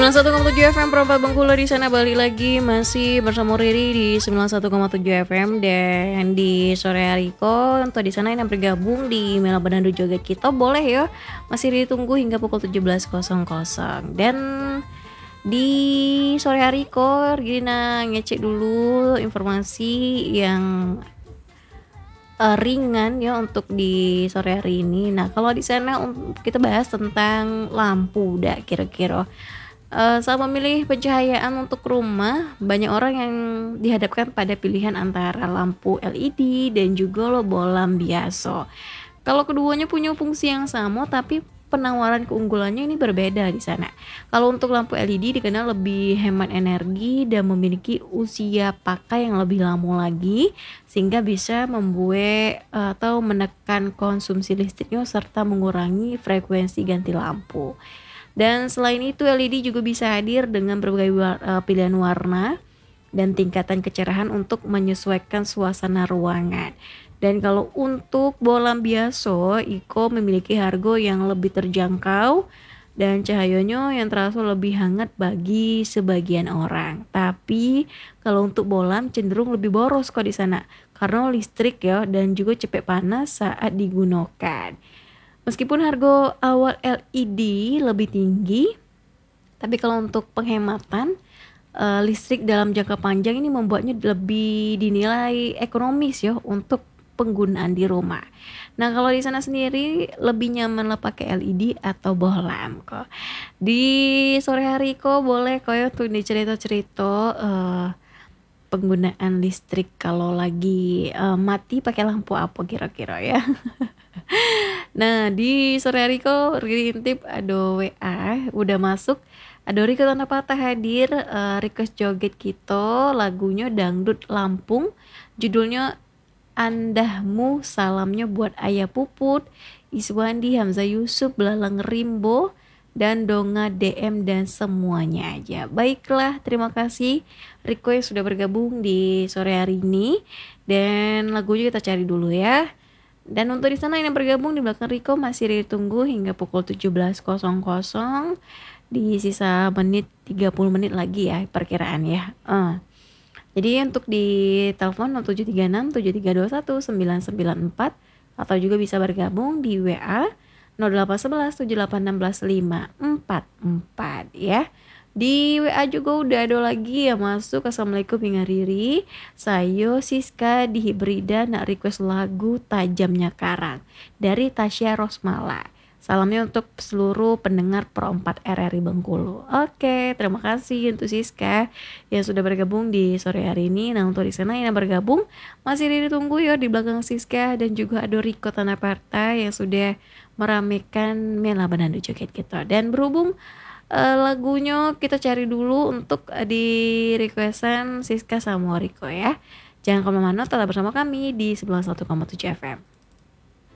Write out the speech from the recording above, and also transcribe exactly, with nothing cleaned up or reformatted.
sembilan puluh satu koma tujuh F M Perempat Bengkulu di sana balik lagi masih bersama Riri di sembilan puluh satu koma tujuh F M dan di sore hari kok untuk di sana yang bergabung di Mela Banado Joget kita boleh ya masih ditunggu hingga pukul tujuh belas dan di sore hari kok Gina ngecek dulu informasi yang uh, ringan ya untuk di sore hari ini. Nah kalau di sana um, kita bahas tentang lampu dah kira-kira. Uh, saat memilih pencahayaan untuk rumah, banyak orang yang dihadapkan pada pilihan antara lampu L E D dan juga lo bolam biasa. Kalau keduanya punya fungsi yang sama, tapi penawaran keunggulannya ini berbeda di sana. Kalau untuk lampu L E D dikenal lebih hemat energi dan memiliki usia pakai yang lebih lama lagi, sehingga bisa membuat uh, atau menekan konsumsi listriknya serta mengurangi frekuensi ganti lampu. Dan selain itu L E D juga bisa hadir dengan berbagai war- uh, pilihan warna dan tingkatan kecerahan untuk menyesuaikan suasana ruangan. Dan kalau untuk bolam biasa, Iko memiliki harga yang lebih terjangkau dan cahayanya yang terasa lebih hangat bagi sebagian orang. Tapi kalau untuk bolam cenderung lebih boros kok di sana karena listrik ya dan juga cepat panas saat digunakan. Meskipun harga awal L E D lebih tinggi, tapi kalau untuk penghematan uh, listrik dalam jangka panjang ini membuatnya lebih dinilai ekonomis ya untuk penggunaan di rumah. Nah kalau di sana sendiri lebih nyaman lah pakai L E D atau bohlam kok. Di sore hari kok boleh kok ya tuh cerita-cerita uh, penggunaan listrik kalau lagi uh, mati pakai lampu apa kira-kira ya. Nah di sore hari kok Riri intip ada W A udah masuk. Ada Riko Tanda Patah hadir uh, request joget kita lagunya Dangdut Lampung. Judulnya Andahmu, salamnya buat Ayah Puput, Iswandi, Hamzah Yusuf, Belalang Rimbo, dan Donga D M dan semuanya aja. Baiklah, terima kasih Riko yang sudah bergabung di sore hari ini. Dan lagunya kita cari dulu ya. Dan untuk di sana yang bergabung di belakang Riko masih ditunggu hingga pukul tujuh belas di sisa menit tiga puluh menit lagi ya perkiraan ya. Uh. Jadi untuk di telepon nol tujuh tiga enam tujuh tiga dua satu sembilan sembilan empat atau juga bisa bergabung di W A nol delapan satu satu tujuh delapan enam lima empat empat ya. Di W A juga udah ada lagi ya masuk. Assalamualaikum Inga Riri, saya Siska di Hibrida nak request lagu Tajamnya Karang dari Tasya Rosmala. Salamnya untuk seluruh pendengar Pro empat R R I Bengkulu. Oke, terima kasih untuk Siska yang sudah bergabung di sore hari ini. Nah untuk di sana yang bergabung masih ditunggu ya di belakang Siska dan juga ada Riko Tanaparta yang sudah meramaikan Mela Banado Joget kita. Dan berhubung Uh, lagunya kita cari dulu untuk uh, di requestan Siska sama Riko ya. Jangan kemana-mana, tetap bersama kami di sembilan puluh satu koma tujuh F M.